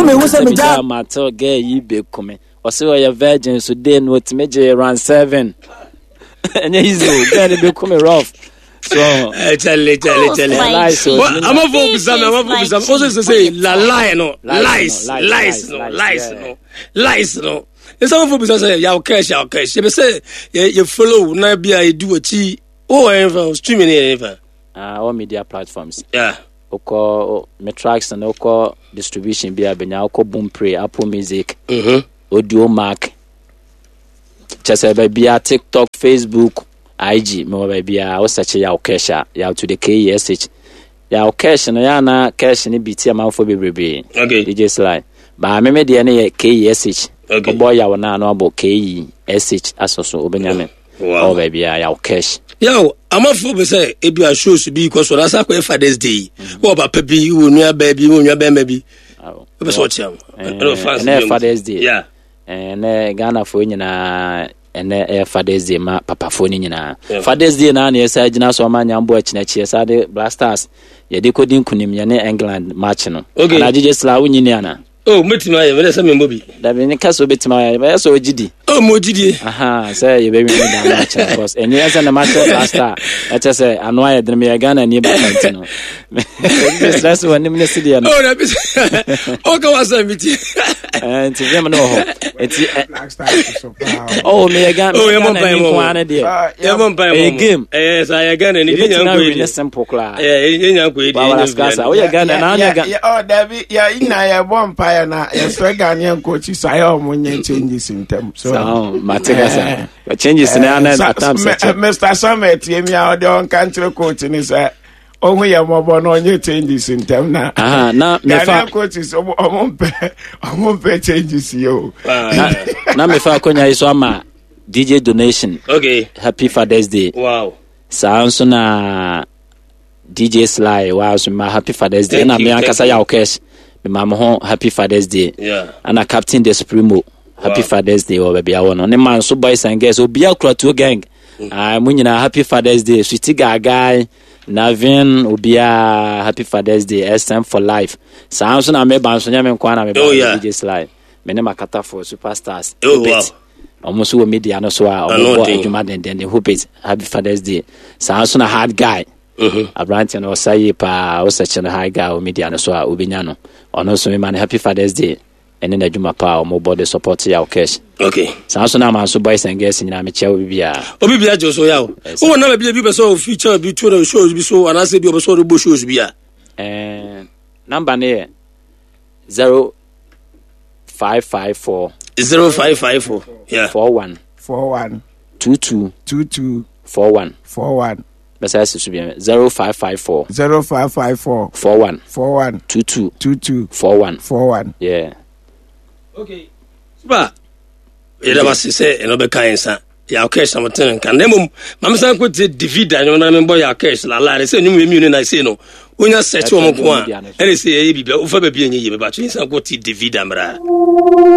me who say me ja matter girl yi be come o say your virgin so dey no timeje run 7 and easy girl be come rough so tell lies I'm a focus also say lies no it's some focus say ya cash you say you follow na bia you do achi ever streaming ever all media platforms oko Metrax and oko distribution bia benya oko Boomplay, Apple Music Audio Mac chese bia TikTok, Facebook, IG me bia o search ya okesha ya to the KESH ya okesha no ya na cash ni biti amanfo bebrebe DJ Sly ba me de na KESH obo ya wona no abo KESH asoso obenyame o bia ya okesha yo amanfo be say ebi a shows bi because na sa kwa Father's Day wo ba papi wo nua ba bi wo nua ba ma bi be so chiam na Father's Day na Ghana fo nyina ene Father's Day ma papa fo nyina Father's Day na na yesa gina so ma nyambo achinechi yesa de Blasters ye de kodin kunim ye ne England match no na DJ Sla wunyini ana metima ye me say me mobi da be ni kaso betima ye be so gidi mo gidi say ye be me da match because enu yesa na match Blaster acha say anu aye de me Ghana ni ba kantino me stress woni me sidi ya no na be ka wasa miti nti be me no ho enti Blaster so me Ghana ye mo bai mo ana de ye mo bai mo game sa ye Ghana ni de nyanko ni simple class ye nyanko e de o ye Ghana na anya Ghana David ya ina ya bompa na yes Ghanaian coach say omunye changes in them so Mategasa changes na attempts Mr. Summit yemi a de on country coach ni say ohun ya mobo no onye changes in them na na me fa coaches omompe changes yo na me fa konya iso ama DJ donation happy Father's Day so na DJ Sly so my happy Father's Day na me ankasa ya okesh me mama ho happy Father's Day and Captain the Supremo happy Father's Day o baby awono ne man so boys and girls obi akura to gang munyina happy Father's Day Sweetie Gaga Navin obia happy Father's Day SM for life so na me ban so nya me kwa na me DJ Sly me ne makata for superstars almost wo media no so a obo adwuma den hope it happy Father's Day so na hard guy Abrantian or say pa o search na high guy o media no so a obenya no ono so me man happy Father's Day and then adwuma pa o mo body support ya cash so na man so boys and girls nyina me chew bibia obibia jo so ya o na bibia bi so feature bi to shows bi so ana say bi o so do shows bia number ne 0554 41 22 41 Besa su bien 0554 41 22 41 yeah super ida basi say no be kan sa ya cash something kan dem mam san ko David anyo na me boy ya cash la la say nyum emi na say no onya search wo mo ko a ene say e bibia o fa ba bi enye ye be ba tun san ko David amra